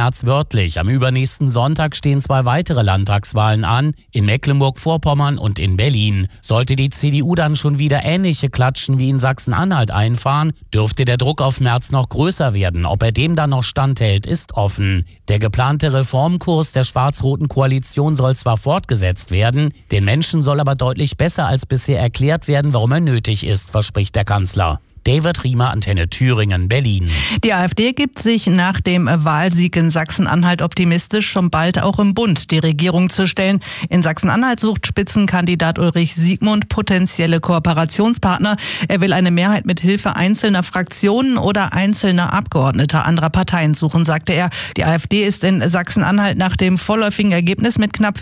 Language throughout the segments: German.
Merz wörtlich. Am übernächsten Sonntag stehen 2 weitere Landtagswahlen an, in Mecklenburg-Vorpommern und in Berlin. Sollte die CDU dann schon wieder ähnliche Klatschen wie in Sachsen-Anhalt einfahren, dürfte der Druck auf Merz noch größer werden. Ob er dem dann noch standhält, ist offen. Der geplante Reformkurs der schwarz-roten Koalition soll zwar fortgesetzt werden, den Menschen soll aber deutlich besser als bisher erklärt werden, warum er nötig ist, verspricht der Kanzler. David Riemer, Antenne Thüringen, Berlin. Die AfD gibt sich nach dem Wahlsieg in Sachsen-Anhalt optimistisch, schon bald auch im Bund die Regierung zu stellen. In Sachsen-Anhalt sucht Spitzenkandidat Ulrich Siegmund potenzielle Kooperationspartner. Er will eine Mehrheit mit Hilfe einzelner Fraktionen oder einzelner Abgeordneter anderer Parteien suchen, sagte er. Die AfD ist in Sachsen-Anhalt nach dem vorläufigen Ergebnis mit knapp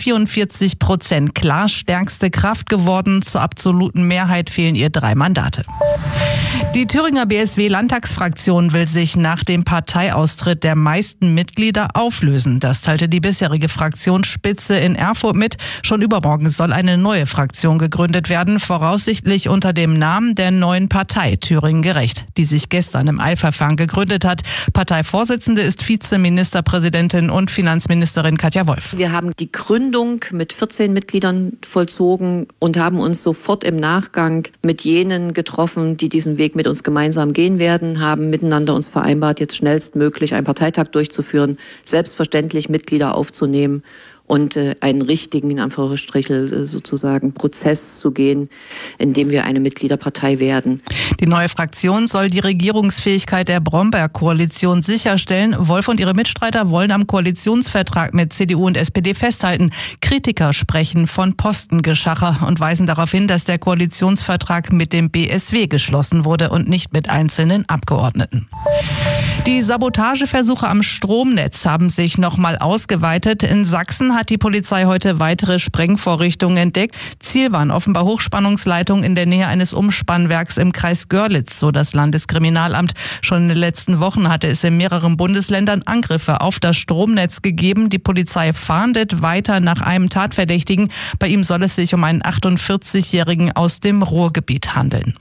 44% klar stärkste Kraft geworden. Zur absoluten Mehrheit fehlen ihr 3 Mandate. Die Thüringer BSW-Landtagsfraktion will sich nach dem Parteiaustritt der meisten Mitglieder auflösen. Das teilte die bisherige Fraktionsspitze in Erfurt mit. Schon übermorgen soll eine neue Fraktion gegründet werden, voraussichtlich unter dem Namen der neuen Partei Thüringen Gerecht, die sich gestern im Eilverfahren gegründet hat. Parteivorsitzende ist Vizeministerpräsidentin und Finanzministerin Katja Wolf. Wir haben die Gründung mit 14 Mitgliedern vollzogen und haben uns sofort im Nachgang mit jenen getroffen, die diesen Weg mit uns gemeinsam gehen werden, haben miteinander uns vereinbart, jetzt schnellstmöglich einen Parteitag durchzuführen, selbstverständlich Mitglieder aufzunehmen und einen richtigen, in Anführungsstrichen sozusagen, Prozess zu gehen, in dem wir eine Mitgliederpartei werden. Die neue Fraktion soll die Regierungsfähigkeit der Bromberg-Koalition sicherstellen. Wolf und ihre Mitstreiter wollen am Koalitionsvertrag mit CDU und SPD festhalten. Kritiker sprechen von Postengeschacher und weisen darauf hin, dass der Koalitionsvertrag mit dem BSW geschlossen wurde und nicht mit einzelnen Abgeordneten. Die Sabotageversuche am Stromnetz haben sich nochmal ausgeweitet. In Sachsen hat die Polizei heute weitere Sprengvorrichtungen entdeckt. Ziel waren offenbar Hochspannungsleitungen in der Nähe eines Umspannwerks im Kreis Görlitz, so das Landeskriminalamt. Schon in den letzten Wochen hatte es in mehreren Bundesländern Angriffe auf das Stromnetz gegeben. Die Polizei fahndet weiter nach einem Tatverdächtigen. Bei ihm soll es sich um einen 48-Jährigen aus dem Ruhrgebiet handeln.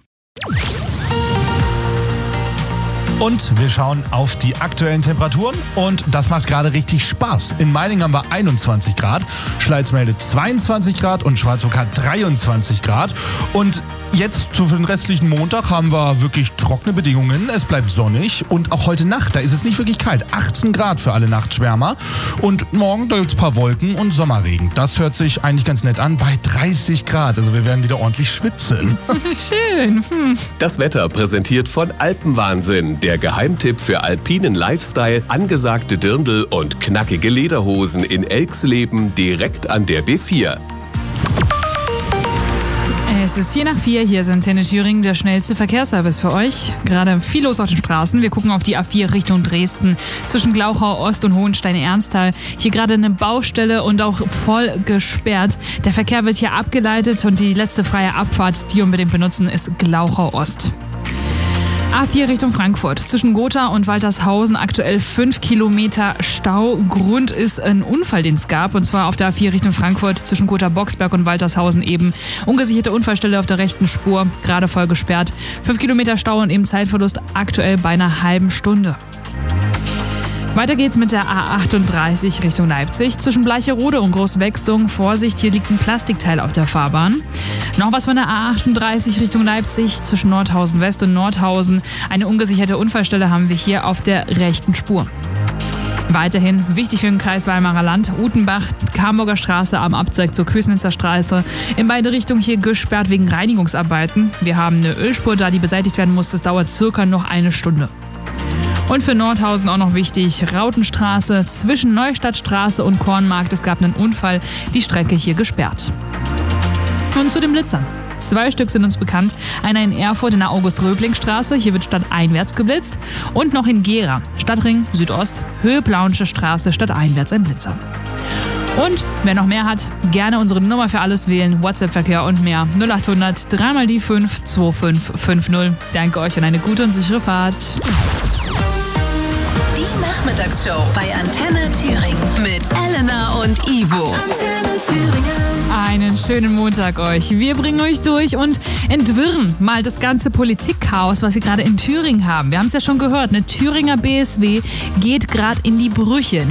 Und wir schauen auf die aktuellen Temperaturen und das macht gerade richtig Spaß. In Meiningen haben wir 21 Grad, Schleiz meldet 22 Grad und Schwarzburg hat 23 Grad. Und jetzt für den restlichen Montag haben wir wirklich trockene Bedingungen. Es bleibt sonnig und auch heute Nacht, da ist es nicht wirklich kalt. 18 Grad für alle Nachtschwärmer. Und morgen, da gibt es ein paar Wolken und Sommerregen. Das hört sich eigentlich ganz nett an bei 30 Grad. Also wir werden wieder ordentlich schwitzen. Schön. Das Wetter präsentiert von Alpenwahnsinn. Der Geheimtipp für alpinen Lifestyle, angesagte Dirndl und knackige Lederhosen in Elxleben direkt an der B4. Es ist 3:04, hier ist Antenne Thüringen, der schnellste Verkehrsservice für euch. Gerade viel los auf den Straßen. Wir gucken auf die A4 Richtung Dresden zwischen Glauchau Ost und Hohenstein-Ernsthal. Hier gerade eine Baustelle und auch voll gesperrt. Der Verkehr wird hier abgeleitet und die letzte freie Abfahrt, die unbedingt benutzen, ist Glauchau Ost. A4 Richtung Frankfurt. Zwischen Gotha und Waltershausen aktuell 5 Kilometer Stau. Grund ist ein Unfall, den es gab. Und zwar auf der A4 Richtung Frankfurt zwischen Gotha-Boxberg und Waltershausen eben. Ungesicherte Unfallstelle auf der rechten Spur. Gerade voll gesperrt. 5 Kilometer Stau und eben Zeitverlust aktuell bei einer halben Stunde. Weiter geht's mit der A38 Richtung Leipzig. Zwischen Bleicherode und Großwechsung. Vorsicht, hier liegt ein Plastikteil auf der Fahrbahn. Noch was von der A38 Richtung Leipzig. Zwischen Nordhausen West und Nordhausen. Eine ungesicherte Unfallstelle haben wir hier auf der rechten Spur. Weiterhin wichtig für den Kreis Weimarer Land, Utenbach, Kamburger Straße am Abzweig zur Kösnitzer Straße. In beide Richtungen hier gesperrt wegen Reinigungsarbeiten. Wir haben eine Ölspur da, die beseitigt werden muss. Das dauert circa noch eine Stunde. Und für Nordhausen auch noch wichtig, Rautenstraße zwischen Neustadtstraße und Kornmarkt. Es gab einen Unfall, die Strecke hier gesperrt. Und zu den Blitzern. 2 Stück sind uns bekannt. Einer in Erfurt in der August-Röbling-Straße, hier wird stadteinwärts geblitzt. Und noch in Gera, Stadtring Südost, Höhe Plaunsche Straße, stadteinwärts ein Blitzer. Und wer noch mehr hat, gerne unsere Nummer für alles wählen, WhatsApp-Verkehr und mehr. 0800 3 die 5 2550. Danke euch und eine gute und sichere Fahrt. Die Nachmittagsshow bei Antenne Thüringen mit Elena und Ivo. Antenne Thüringen. Einen schönen Montag euch. Wir bringen euch durch und entwirren mal das ganze Politikchaos, was wir gerade in Thüringen haben. Wir haben es ja schon gehört, eine Thüringer BSW geht gerade in die Brüche.